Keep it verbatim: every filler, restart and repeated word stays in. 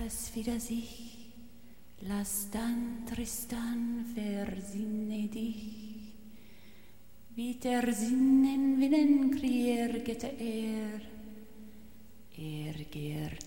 es wieder sich, lass dann, Tristan, versinne dich. Wie der Sinnen Willen kriegete er, er gehrt